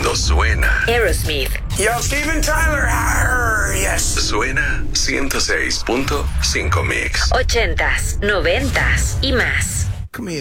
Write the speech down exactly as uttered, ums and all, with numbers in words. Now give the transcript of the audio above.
cuando suena. Aerosmith. Yo, Steven Tyler. Arr, yes. Suena ciento seis punto cinco Mix. Ochentas, noventas y más.